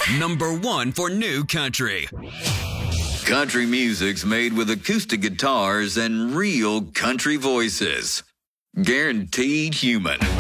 Number 1 for new country. Country music's made with acoustic guitars and real country voices. Guaranteed human.